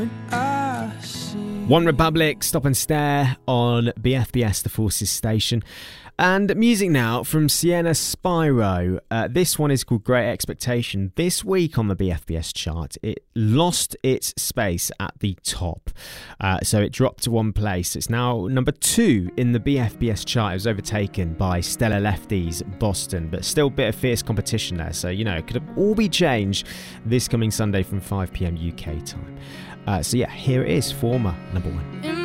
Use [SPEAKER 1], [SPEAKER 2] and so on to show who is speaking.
[SPEAKER 1] One Republic, Stop and Stare on BFBS, the Forces station. And music now from Sienna Spyro. This one is called Great Expectation. This week on the BFBS chart, it lost its space at the top. So it dropped to one place. It's now number 2 in the BFBS chart. It was overtaken by Stella Lefty's Boston, but still a bit of fierce competition there. So, you know, it could all be changed this coming Sunday from 5 p.m. UK time. So yeah, here it is, former number 1.